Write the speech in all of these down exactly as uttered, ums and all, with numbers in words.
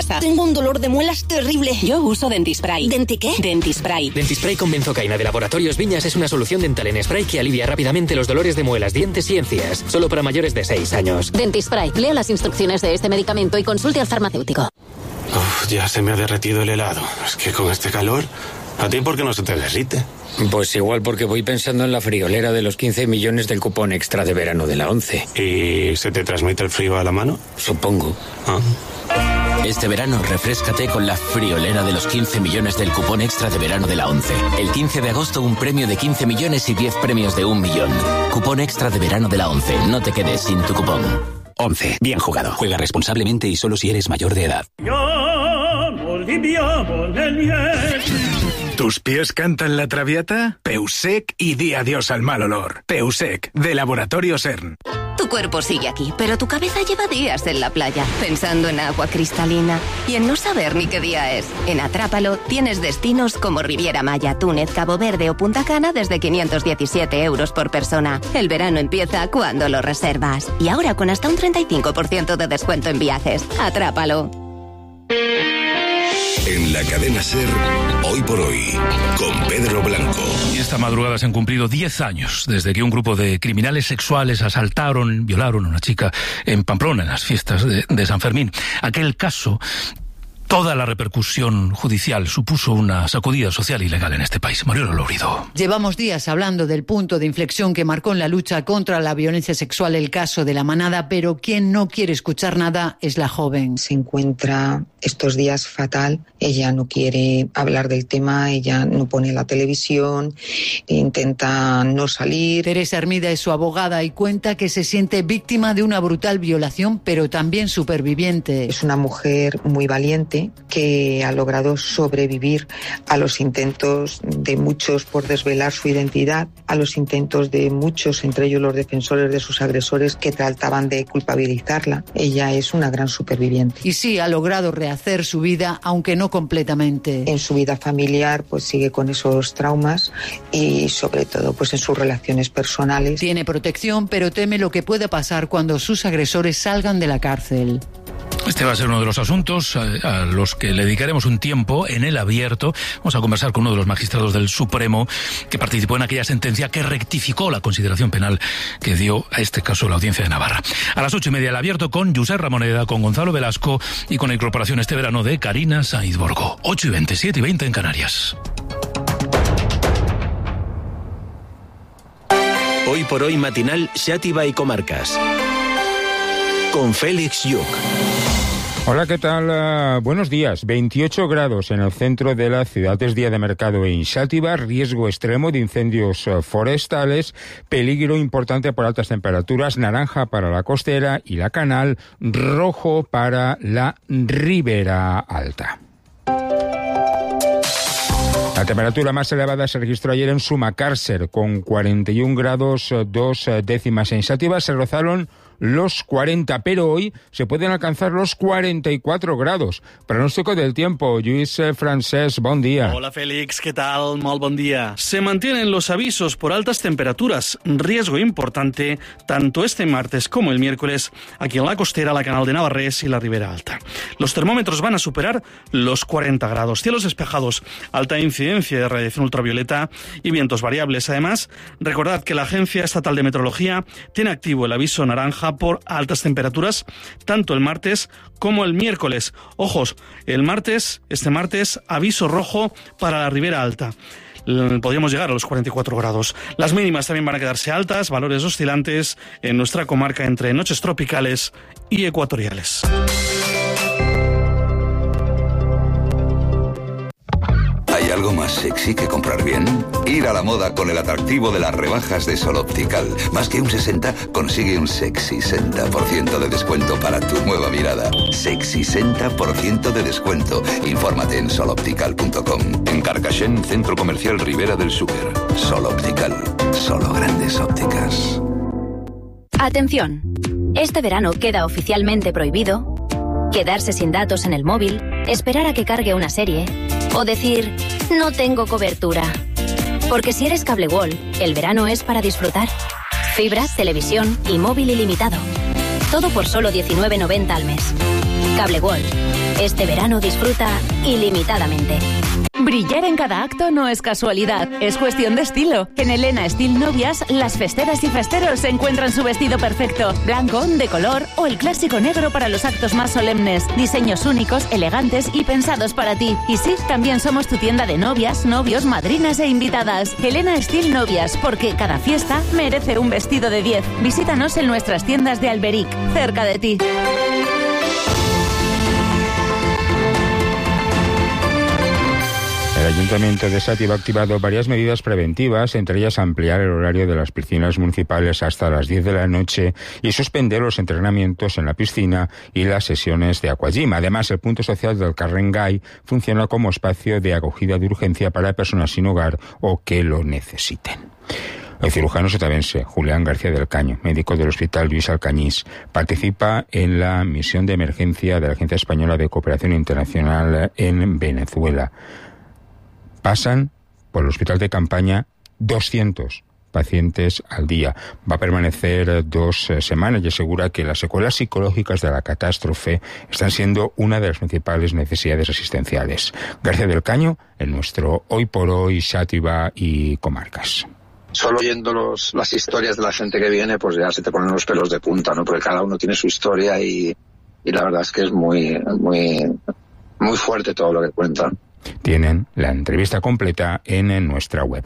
pasa? Tengo un dolor de muelas terrible. Yo uso Dentispray. ¿Denti qué? Dentispray. Dentispray con benzocaína de Laboratorios Viñas es una solución dental en spray que alivia rápidamente los dolores de muelas, dientes y encías. Solo para mayores de seis años. Dentispray. Lea las instrucciones de este medicamento y consulte al farmacéutico. Uf, ya se me ha derretido el helado. Es que con este calor... ¿A ti por qué no se te derrite? Pues igual porque voy pensando en la friolera de los quince millones del cupón extra de verano de la ONCE. ¿Y se te transmite el frío a la mano? Supongo. Ah. Este verano refréscate con la friolera de los quince millones del cupón extra de verano de la ONCE. El quince de agosto un premio de quince millones y diez premios de un millón. Cupón extra de verano de la ONCE. No te quedes sin tu cupón. ONCE. Bien jugado. Juega responsablemente y solo si eres mayor de edad. ¿Tus pies cantan la traviata? Peusec y di adiós al mal olor. Peusec, de Laboratorios ERN. Tu cuerpo sigue aquí, pero tu cabeza lleva días en la playa, pensando en agua cristalina y en no saber ni qué día es. En Atrápalo tienes destinos como Riviera Maya, Túnez, Cabo Verde o Punta Cana desde quinientos diecisiete euros por persona. El verano empieza cuando lo reservas. Y ahora con hasta un treinta y cinco por ciento de descuento en viajes. Atrápalo. En la cadena SER, Hoy por Hoy, con Pedro Blanco. Y esta madrugada se han cumplido diez años desde que un grupo de criminales sexuales asaltaron, violaron a una chica en Pamplona, en las fiestas de, de San Fermín. Aquel caso... Toda la repercusión judicial supuso una sacudida social y legal en este país. Mariano Lourido. Llevamos días hablando del punto de inflexión que marcó en la lucha contra la violencia sexual el caso de La Manada, pero quien no quiere escuchar nada es la joven. Se encuentra estos días fatal. Ella no quiere hablar del tema, ella no pone la televisión, intenta no salir. Teresa Hermida es su abogada y cuenta que se siente víctima de una brutal violación, pero también superviviente. Es una mujer muy valiente que ha logrado sobrevivir a los intentos de muchos por desvelar su identidad, a los intentos de muchos, entre ellos los defensores de sus agresores, que trataban de culpabilizarla. Ella es una gran superviviente. Y sí, ha logrado rehacer su vida, aunque no completamente. En su vida familiar, pues sigue con esos traumas y sobre todo pues en sus relaciones personales. Tiene protección, pero teme lo que pueda pasar cuando sus agresores salgan de la cárcel. Este va a ser uno de los asuntos a, a los que le dedicaremos un tiempo en el abierto. Vamos a conversar con uno de los magistrados del Supremo que participó en aquella sentencia que rectificó la consideración penal que dio a este caso la Audiencia de Navarra. A las ocho y media el abierto con Josep Ramoneda, con Gonzalo Velasco y con la incorporación este verano de Karina Sainz Borgo. ocho y veinte, siete y veinte en Canarias. Hoy por hoy matinal Xàtiva y Comarcas. Con Félix Lluc. Hola, ¿qué tal? Uh, buenos días. veintiocho grados en el centro de la ciudad. Es día de mercado en Xàtiva. Riesgo extremo de incendios uh, forestales. Peligro importante por altas temperaturas. Naranja para la costera y la canal. Rojo para la Ribera Alta. La temperatura más elevada se registró ayer en Sumacàrcer, con cuarenta y un grados dos décimas. En Xàtiva se rozaron los cuarenta, pero hoy se pueden alcanzar los cuarenta y cuatro grados. Pronóstico del tiempo, Lluís Francesc, bon día. Hola Félix, ¿qué tal? Muy buen día. Se mantienen los avisos por altas temperaturas, riesgo importante tanto este martes como el miércoles aquí en la costera, la Canal de Navarrés y la Ribera Alta. Los termómetros van a superar los cuarenta grados, cielos despejados, alta incidencia de radiación ultravioleta y vientos variables. Además, recordad que la Agencia Estatal de Meteorología tiene activo el aviso naranja por altas temperaturas, tanto el martes como el miércoles. Ojos, el martes, este martes, aviso rojo para la Ribera Alta. Podríamos llegar a los cuarenta y cuatro grados. Las mínimas también van a quedarse altas, valores oscilantes en nuestra comarca entre noches tropicales y ecuatoriales. ¿Hay algo más sexy que comprar bien? Ir a la moda con el atractivo de las rebajas de Sol Optical. Más que un sesenta, consigue un sexy sesenta por ciento de descuento para tu nueva mirada. Sexy sesenta por ciento de descuento. Infórmate en sol optical punto com. En Carcaixent, Centro Comercial Ribera del Súper. Sol Optical. Solo grandes ópticas. Atención. Este verano queda oficialmente prohibido quedarse sin datos en el móvil, esperar a que cargue una serie o decir, no tengo cobertura. Porque si eres Cable World, el verano es para disfrutar. Fibra, televisión y móvil ilimitado. Todo por solo diecinueve noventa al mes. Cable World. Este verano disfruta ilimitadamente. Brillar en cada acto no es casualidad, es cuestión de estilo. En Elena Steel Novias, las festeras y festeros encuentran su vestido perfecto, blanco, de color o el clásico negro para los actos más solemnes. Diseños únicos, elegantes y pensados para ti. Y sí, también somos tu tienda de novias, novios, madrinas e invitadas. Elena Steel Novias, porque cada fiesta merece un vestido de diez. Visítanos en nuestras tiendas de Alberic, cerca de ti. El Ayuntamiento de Xàtiva ha activado varias medidas preventivas, entre ellas ampliar el horario de las piscinas municipales hasta las diez de la noche y suspender los entrenamientos en la piscina y las sesiones de aquagym. Además, el punto social del Carrengay funciona como espacio de acogida de urgencia para personas sin hogar o que lo necesiten. El cirujano sotavense Julián García del Caño, médico del Hospital Luis Alcañiz, participa en la misión de emergencia de la Agencia Española de Cooperación Internacional en Venezuela. Pasan por el hospital de campaña doscientos pacientes al día. Va a permanecer dos eh, semanas y asegura que las secuelas psicológicas de la catástrofe están siendo una de las principales necesidades asistenciales. García del Caño, en nuestro Hoy por Hoy, Xàtiva y Comarcas. Solo oyendo los, las historias de la gente que viene, pues ya se te ponen los pelos de punta, ¿no? Porque cada uno tiene su historia y, y la verdad es que es muy, muy, muy fuerte todo lo que cuentan. Tienen la entrevista completa en nuestra web.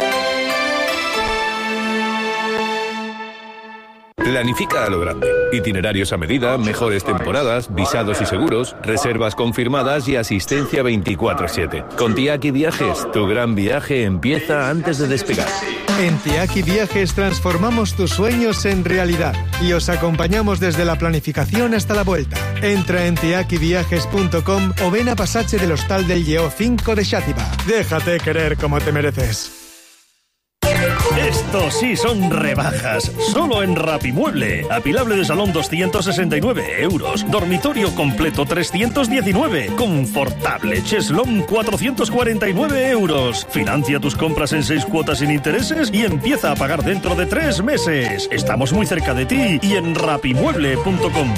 Planifica a lo grande. Itinerarios a medida, mejores temporadas, visados y seguros, reservas confirmadas y asistencia veinticuatro siete. Con Tiaki Viajes, tu gran viaje empieza antes de despegar. En Tiaki Viajes transformamos tus sueños en realidad y os acompañamos desde la planificación hasta la vuelta. Entra en tiaki viajes punto com o ven a Pasaje del Hostal del Lleó cinco de Xàtiva. Déjate querer como te mereces. Esto sí son rebajas. Solo en Rapimueble. Apilable de salón doscientos sesenta y nueve euros. Dormitorio completo trescientos diecinueve. Confortable cheslón cuatrocientos cuarenta y nueve euros. Financia tus compras en seis cuotas sin intereses y empieza a pagar dentro de tres meses. Estamos muy cerca de ti y en rapimueble punto com.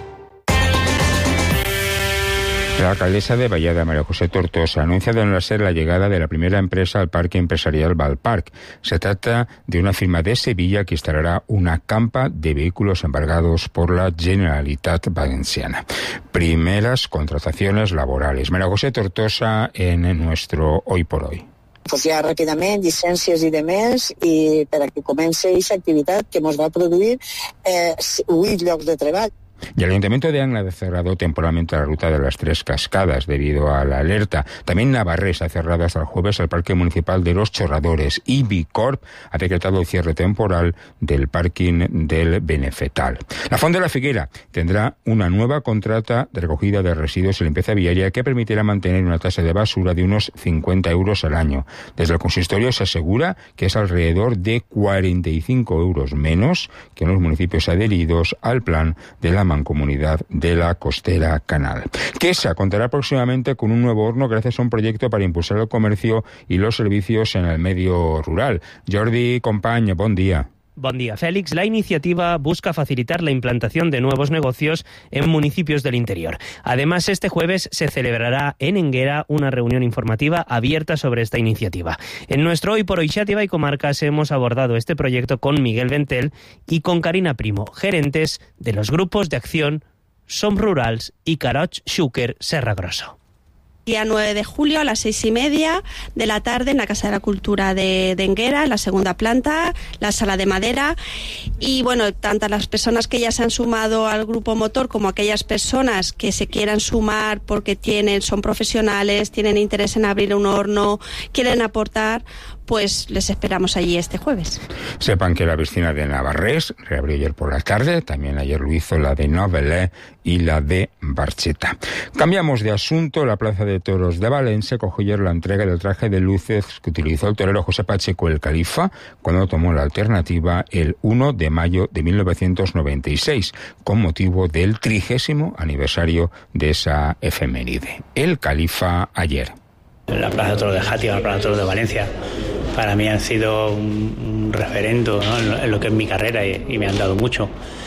La alcaldesa de Vallada, María José Tortosa, ha anunciado en la SER la llegada de la primera empresa al parque empresarial Valparc. Se trata de una firma de Sevilla que instalará una campa de vehículos embargados por la Generalitat Valenciana. Primeras contrataciones laborales. María José Tortosa en nuestro Hoy por Hoy. Pues ja ràpidament, llicències i demés, i per a que comenci aquesta activitat que ens va produir eh, huit llocs de treball. Y el Ayuntamiento de Anglada ha cerrado temporalmente la ruta de las Tres Cascadas debido a la alerta. También Navarrés ha cerrado hasta el jueves el Parque Municipal de los Chorradores y Bicorp ha decretado el cierre temporal del parking del Benefetal. La Font de la Figuera tendrá una nueva contrata de recogida de residuos y limpieza viaria que permitirá mantener una tasa de basura de unos cincuenta euros al año. Desde el consistorio se asegura que es alrededor de cuarenta y cinco euros menos que en los municipios adheridos al plan de la Mancomunidad de la Costera Canal. Quesa contará próximamente con un nuevo horno gracias a un proyecto para impulsar el comercio y los servicios en el medio rural. Jordi Company, buen día. Buen día, Félix. La iniciativa busca facilitar la implantación de nuevos negocios en municipios del interior. Además, este jueves se celebrará en Enguera una reunión informativa abierta sobre esta iniciativa. En nuestro Hoy por Hoy Xàtiva y Comarcas hemos abordado este proyecto con Miguel Ventel y con Karina Primo, gerentes de los grupos de acción Som Rurals y Caroch Xúquer Serra Grosso. Día nueve de julio a las seis y media de la tarde en la Casa de la Cultura de, de Enguera, en la segunda planta, la sala de madera. Y bueno, tanto las personas que ya se han sumado al grupo motor como aquellas personas que se quieran sumar porque tienen, son profesionales, tienen interés en abrir un horno, quieren aportar, pues les esperamos allí este jueves. Sepan que la piscina de Navarrés reabrió ayer por la tarde, también ayer lo hizo la de Novelé y la de Barcheta. Cambiamos de asunto. La Plaza de Toros de Valencia cogió ayer la entrega del traje de luces que utilizó el torero José Pacheco el Califa cuando tomó la alternativa el uno de mayo de mil novecientos noventa y seis, con motivo del trigésimo aniversario de esa efeméride. El Califa ayer. La Plaza de Toros de Xàtiva, la Plaza de Toros de Valencia, para mí han sido un, un referente, ¿no?, en, lo, en lo que es mi carrera y, y me han dado mucho.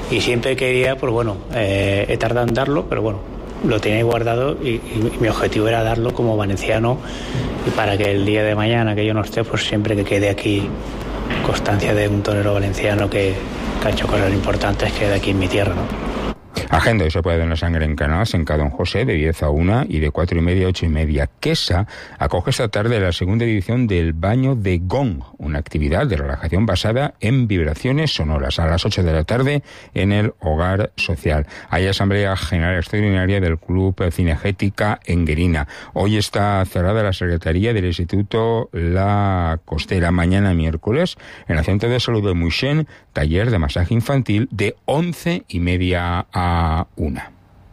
y siempre quería, pues bueno, eh, he tardado en darlo, pero bueno, lo tenía guardado y, y mi objetivo era darlo como valenciano y para que el día de mañana que yo no esté, pues siempre que quede aquí constancia de un torero valenciano que, que ha hecho cosas importantes, quede aquí en mi tierra, ¿no? Agenda, se puede dar la sangre en Canals, en Ca Don José, de diez a una y de cuatro y media a ocho y media. Quesa acoge esta tarde la segunda edición del Baño de Gong, una actividad de relajación basada en vibraciones sonoras, a las ocho de la tarde en el Hogar Social. Hay Asamblea General Extraordinaria del Club Cinegética Enguerina. Hoy está cerrada la Secretaría del Instituto La Costera. Mañana miércoles, en el Centro de Salud de Muixén, taller de masaje infantil de once y media a una.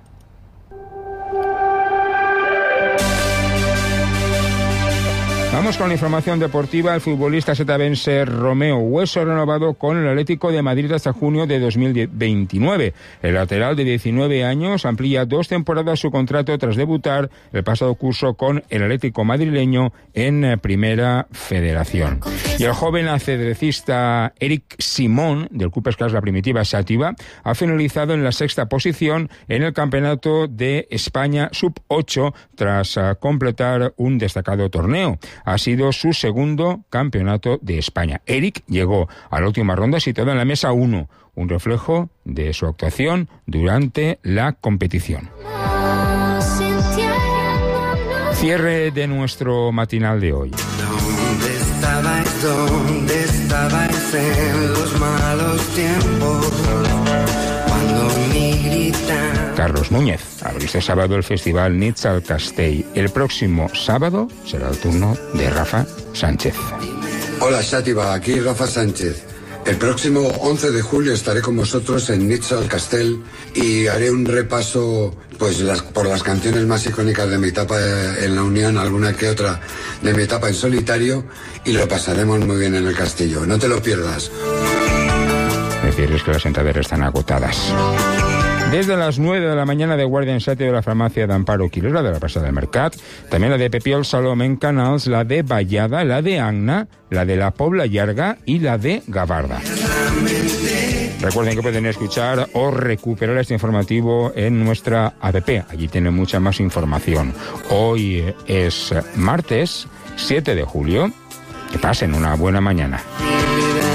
Vamos con la información deportiva. El futbolista setabense Romeo Hueso renovado con el Atlético de Madrid hasta junio de dos mil veintinueve. El lateral de diecinueve años amplía dos temporadas su contrato tras debutar el pasado curso con el Atlético madrileño en Primera Federación. Y el joven ajedrecista Eric Simón, del Club Escars La Primitiva Xàtiva, ha finalizado en la sexta posición en el Campeonato de España sub ocho tras uh, completar un destacado torneo. Ha sido su segundo campeonato de España. Eric llegó a la última ronda situado en la mesa uno, un reflejo de su actuación durante la competición. Cierre de nuestro matinal de hoy. ¿Dónde estabais? ¿Dónde estabais en los malos tiempos? Cuando mi gritan... Carlos Núñez abrió este sábado el festival Nits al Castell. El próximo sábado será el turno de Rafa Sánchez. Hola Xàtiva, aquí Rafa Sánchez. El próximo once de julio estaré con vosotros en Nits al Castell y haré un repaso pues las, por las canciones más icónicas de mi etapa en la Unión, alguna que otra de mi etapa en solitario, y lo pasaremos muy bien en el castillo. No te lo pierdas. Decirles que las entradas están agotadas. Desde las nueve de la mañana de guardia en Sátio de la farmàcia d'Amparo Quirós, la de la plaça del Mercat, también la de Pepiol Salom en Canals, la de Vallada, la de Agna, la de la Pobla Llarga y la de Gavarda. Recuerden que pueden escuchar o recuperar este informativo en nuestra app. Allí tienen mucha más información. Hoy es martes siete de julio. Que pasen una buena mañana.